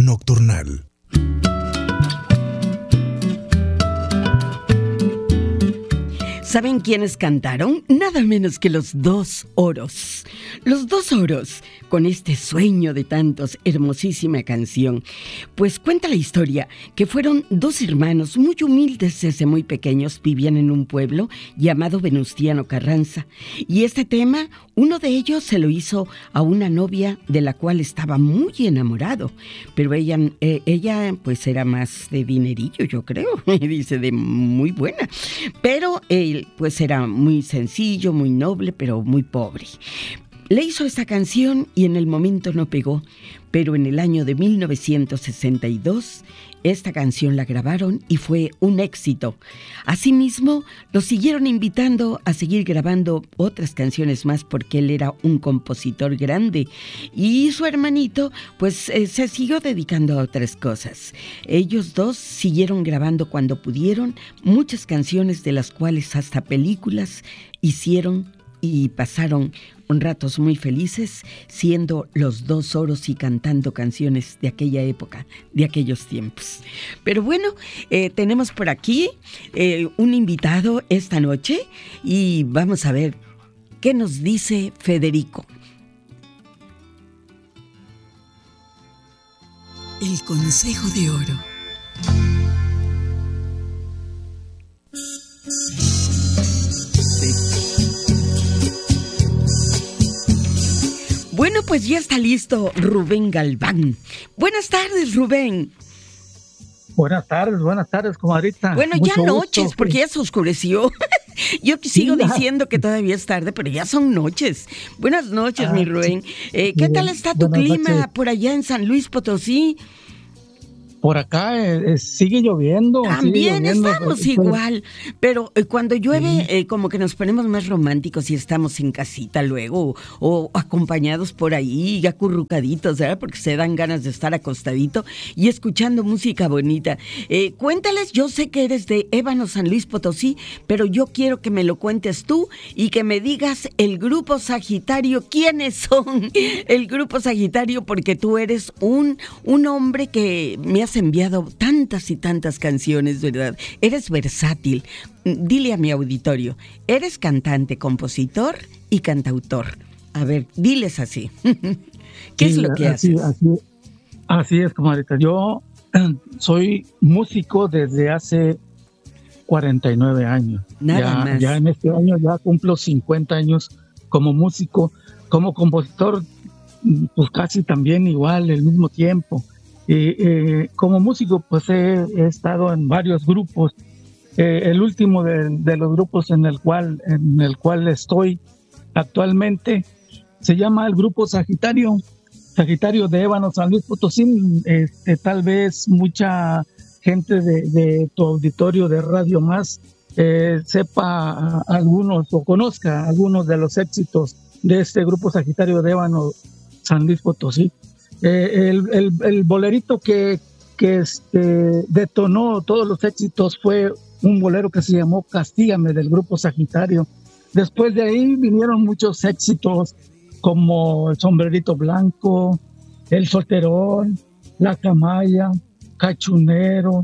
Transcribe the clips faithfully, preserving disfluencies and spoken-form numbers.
Nocturnal. ¿Saben quiénes cantaron? Nada menos que los Dos Oros. Los Dos Oros, con este sueño de tantos, hermosísima canción. Pues cuenta la historia que fueron dos hermanos muy humildes desde muy pequeños, vivían en un pueblo llamado Venustiano Carranza. Y este tema, uno de ellos se lo hizo a una novia de la cual estaba muy enamorado. Pero ella, eh, ella pues era más de dinerillo, yo creo, dice, de muy buena. Pero él pues era muy sencillo, muy noble, pero muy pobre. Le hizo esta canción y en el momento no pegó, pero en el año de mil novecientos sesenta y dos esta canción la grabaron y fue un éxito. Asimismo, lo siguieron invitando a seguir grabando otras canciones más porque él era un compositor grande y su hermanito pues eh, se siguió dedicando a otras cosas. Ellos dos siguieron grabando cuando pudieron muchas canciones, de las cuales hasta películas hicieron y pasaron ratos muy felices siendo los Dos Oros y cantando canciones de aquella época, de aquellos tiempos. Pero bueno, eh, tenemos por aquí eh, un invitado esta noche y vamos a ver qué nos dice Federico. El Consejo de Oro. Bueno, pues ya está listo Rubén Galván. Buenas tardes, Rubén. Buenas tardes, buenas tardes, comadrita. Bueno, Mucho ya noches, gusto. porque ya se oscureció. Yo sigo Sí, diciendo que todavía es tarde, pero ya son noches. Buenas noches, Ah, mi Rubén. Eh, ¿Qué Bien, tal está tu buenas clima noches. por allá en San Luis Potosí? Por acá eh, eh, sigue lloviendo. sigue También lloviendo, estamos eh, igual, pero eh, cuando llueve Sí. eh, como que nos ponemos más románticos y estamos en casita luego, o, o acompañados por ahí, acurrucaditos, ¿verdad? Porque se dan ganas de estar acostadito y escuchando música bonita. Eh, cuéntales, yo sé que eres de Ébano, San Luis Potosí, pero yo quiero que me lo cuentes tú y que me digas el Grupo Sagitario, ¿quiénes son el Grupo Sagitario? Porque tú eres un, un hombre que me has enviado tantas y tantas canciones, ¿verdad? Eres versátil. Dile a mi auditorio, eres cantante, compositor y cantautor. A ver, diles así. ¿Qué Sí, es lo que así, haces? Así, así es, comadrita. Yo eh, soy músico desde hace cuarenta y nueve años. Nada ya, más. ya en este año ya cumplo cincuenta años como músico, como compositor, pues casi también igual, el mismo tiempo. Eh, eh, como músico, pues he, he estado en varios grupos. Eh, el último de, de los grupos en el cual en el cual estoy actualmente se llama el Grupo Sagitario, Sagitario de Ébano, San Luis Potosí. Este, tal vez mucha gente de, de tu auditorio de Radio Más eh, sepa algunos o conozca algunos de los éxitos de este Grupo Sagitario de Ébano, San Luis Potosí. Eh, el, el, el bolerito que, que este, detonó todos los éxitos fue un bolero que se llamó Castígame, del Grupo Sagitario. Después de ahí vinieron muchos éxitos como El Sombrerito Blanco, El Solterón, La Camaya, Cachunero,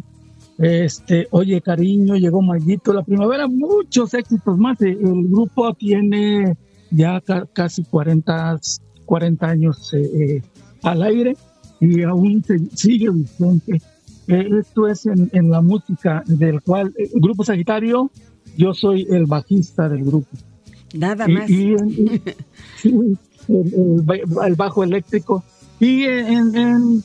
este, Oye Cariño, Llegó Mayito, La Primavera, muchos éxitos más. El grupo tiene ya ca- casi cuarenta, cuarenta años eh, eh, al aire y aún se, sigue vigente. Eh, esto es en, en la música del cual, eh, Grupo Sagitario, yo soy el bajista del grupo. Nada Y, más. y, y- sí, el, el- el bajo eléctrico. Y en, en,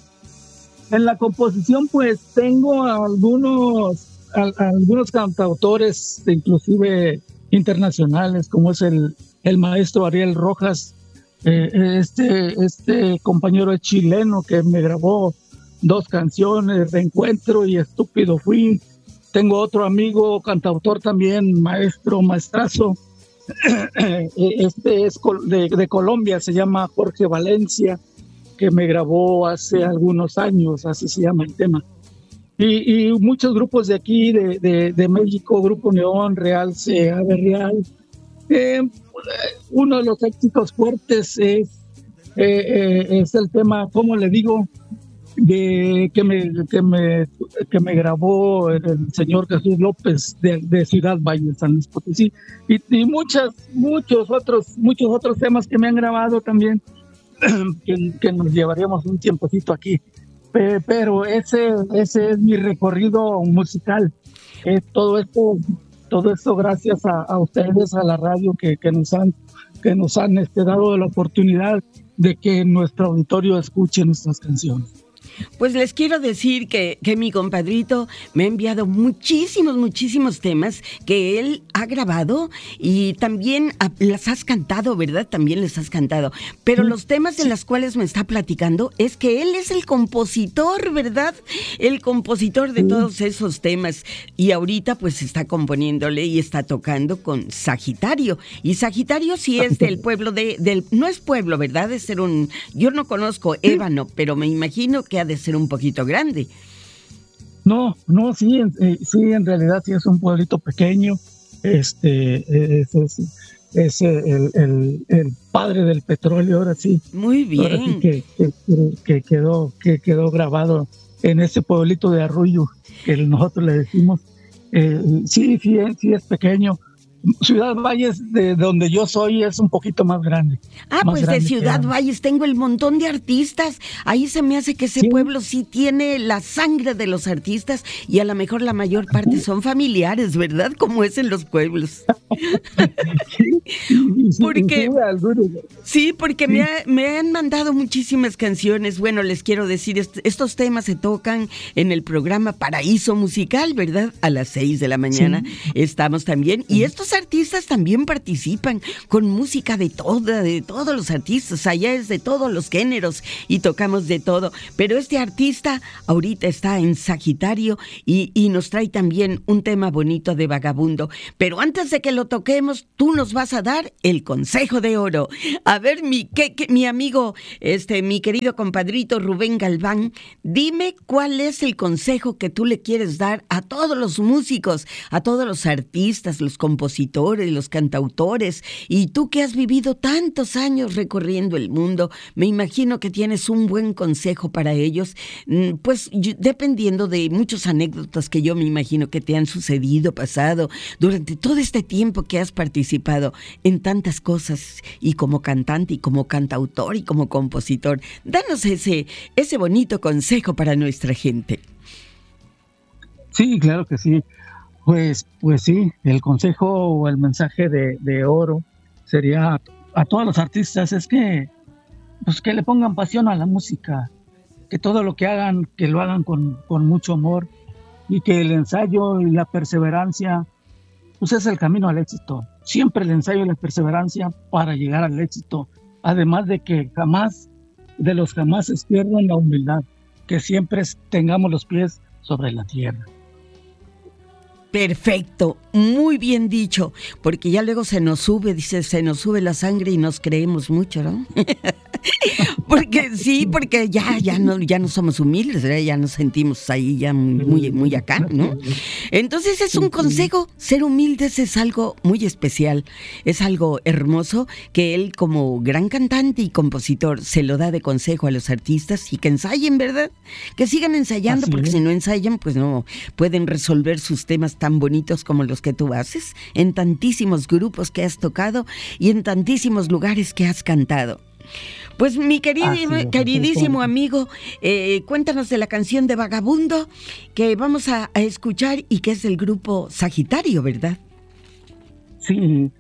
en la composición, pues tengo algunos, a- algunos cantautores, inclusive internacionales, como es el, el maestro Ariel Rojas. Eh, este, este compañero es chileno que me grabó dos canciones, Reencuentro y Estúpido Fui. Tengo otro amigo cantautor también, maestro, maestrazo. Este es de, de Colombia, se llama Jorge Valencia, que me grabó hace algunos años, así se llama el tema. Y, y muchos grupos de aquí, de, de, de México, Grupo Neón, Realce, Ave Real. Eh, uno de los éxitos fuertes es, eh, eh, es el tema, ¿cómo le digo? de que me que me que me grabó el, el señor Jesús López de, de Ciudad Valle, San Luis Potosí, y, y muchas muchos otros muchos otros temas que me han grabado también que, que nos llevaríamos un tiempecito aquí, Pe, pero ese ese es mi recorrido musical. Es todo esto todo esto gracias a, a ustedes, a la radio que, que nos han que nos han este, dado la oportunidad de que nuestro auditorio escuche nuestras canciones. Pues les quiero decir que, que mi compadrito me ha enviado muchísimos, muchísimos temas que él ha grabado y también a, las has cantado, ¿verdad? También les has cantado. Pero sí, los temas de los cuales me está platicando es que él es el compositor, ¿verdad? El compositor de sí. todos esos temas. Y ahorita pues está componiéndole y está tocando con Sagitario. Y Sagitario sí es del pueblo de... del no es pueblo, ¿verdad? De ser un... Yo no conozco Ébano, pero me imagino que ha de ser un poquito grande. No, no, sí, eh, sí, en realidad sí es un pueblito pequeño. Este es, es, es el, el, el padre del petróleo, ahora sí. Muy bien. Ahora sí que, que, que quedó que quedó grabado en ese pueblito de Arroyo que nosotros le decimos. Eh, sí, sí, sí es pequeño. Ciudad Valles, de donde yo soy, es un poquito más grande. Ah, más pues grande de Ciudad Valles tengo el montón de artistas. Ahí se me hace que ese sí. pueblo sí tiene la sangre de los artistas y a lo mejor la mayor parte son familiares, ¿verdad? Como es en los pueblos. Porque sí, porque sí. Me, ha, me han mandado muchísimas canciones. Bueno, les quiero decir, est- estos temas se tocan en el programa Paraíso Musical, ¿verdad? A las seis de la mañana sí. estamos también. Y estos artistas también participan con música de toda, de todos los artistas. Allá es de todos los géneros y tocamos de todo. Pero este artista ahorita está en Sagitario y, y nos trae también un tema bonito de Vagabundo. Pero antes de que lo toquemos, tú nos vas a dar el consejo de oro. A ver, mi, que, que, mi amigo, este, mi querido compadrito Rubén Galván, dime cuál es el consejo que tú le quieres dar a todos los músicos, a todos los artistas, los compositores, los cantautores, y tú que has vivido tantos años recorriendo el mundo, me imagino que tienes un buen consejo para ellos, pues dependiendo de muchas anécdotas que yo me imagino que te han sucedido, pasado, durante todo este tiempo que has participado en tantas cosas, y como cantante, y como cantautor, y como compositor. Danos ese, ese bonito consejo para nuestra gente. Sí, claro que sí. Pues, pues sí, el consejo o el mensaje de, de oro sería a, a todos los artistas es que, pues que le pongan pasión a la música, que todo lo que hagan, que lo hagan con, con mucho amor, y que el ensayo y la perseverancia, pues es el camino al éxito. Siempre el ensayo y la perseverancia para llegar al éxito. Además de que jamás, de los jamás pierdan la humildad, que siempre tengamos los pies sobre la tierra. Perfecto, muy bien dicho, porque ya luego se nos sube, dice, se nos sube la sangre y nos creemos mucho, ¿no? Porque sí, porque ya, ya no, ya no somos humildes, ¿verdad? Ya nos sentimos ahí ya muy, muy acá, ¿no? Entonces es un consejo, ser humildes es algo muy especial, es algo hermoso que él como gran cantante y compositor se lo da de consejo a los artistas y que ensayen, ¿verdad? Que sigan ensayando, así porque es. Si no ensayan, pues no pueden resolver sus temas tan bonitos como los que tú haces en tantísimos grupos que has tocado y en tantísimos lugares que has cantado. Pues mi querido, queridísimo amigo, eh, cuéntanos de la canción de Vagabundo que vamos a, a escuchar y que es del grupo Sagitario, ¿verdad? Sí,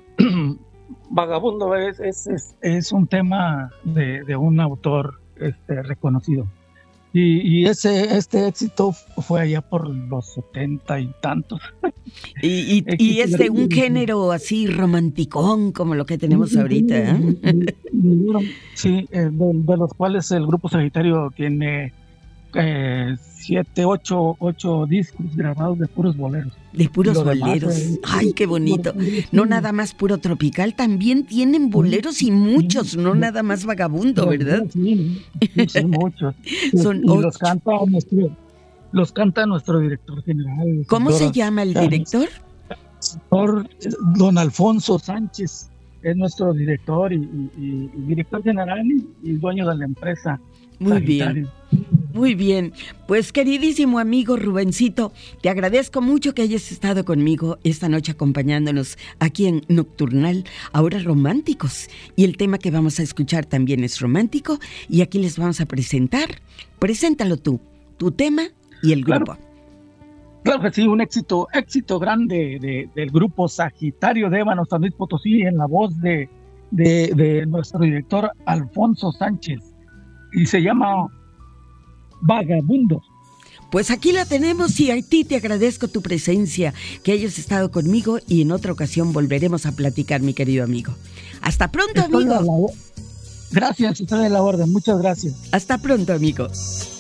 Vagabundo es, es, es, es un tema de, de un autor este, reconocido. Y, y ese este éxito fue allá por los setenta y tantos. Y, y, y es de un género así romanticón como lo que tenemos ahorita, ¿eh? Sí, de, de los cuales el grupo Sagitario tiene eh, siete, ocho, ocho discos grabados de puros boleros. De puros boleros. Es, Ay, qué bonito. No nada más puro tropical, también tienen boleros y muchos, no nada más Vagabundo, ¿verdad? Sí, sí, sí, muchos. Son y los canta nuestro, los canta nuestro director general. ¿Cómo se llama el director? Por don Alfonso Sánchez, es nuestro director y, y, y director general y, y dueño de la empresa. Muy Sagitario. Bien. Muy bien, pues queridísimo amigo Rubencito, te agradezco mucho que hayas estado conmigo esta noche acompañándonos aquí en Nocturnal, ahora románticos. Y el tema que vamos a escuchar también es romántico y aquí les vamos a presentar. Preséntalo tú, tu tema y el grupo. Claro, claro que sí, un éxito, éxito grande de, del grupo Sagitario de Ébano, San Luis Potosí, en la voz de, de, de nuestro director Alfonso Sánchez. Y se llama Vagabundo. Pues aquí la tenemos y a ti te agradezco tu presencia, que hayas estado conmigo y en otra ocasión volveremos a platicar, mi querido amigo. Hasta pronto, Estoy amigo. a la, gracias, estoy de la orden, muchas gracias. Hasta pronto, amigo.